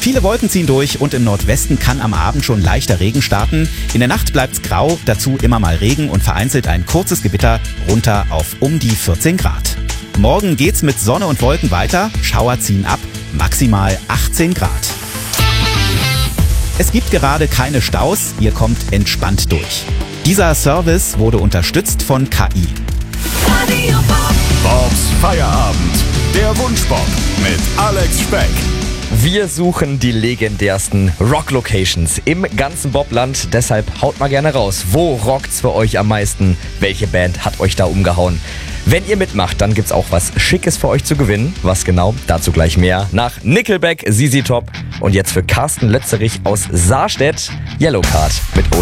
Viele Wolken ziehen durch und im Nordwesten kann am Abend schon leichter Regen starten. In der Nacht bleibt's grau, dazu immer mal Regen und vereinzelt ein kurzes Gewitter runter auf um die 14 Grad. Morgen geht's mit Sonne und Wolken weiter, Schauer ziehen ab, maximal 18 Grad. Es gibt gerade keine Staus, ihr kommt entspannt durch. Dieser Service wurde unterstützt von KI. Bobs Feierabend. Der Wunschbob mit Alex Speck. Wir suchen die legendärsten Rock-Locations im ganzen Bobland. Deshalb haut mal gerne raus. Wo rockt's für euch am meisten? Welche Band hat euch da umgehauen? Wenn ihr mitmacht, dann gibt's auch was Schickes für euch zu gewinnen. Was genau? Dazu gleich mehr nach Nickelback, ZZ Top. Und jetzt für Carsten Lötzerich aus Saarstedt, Yellowcard mit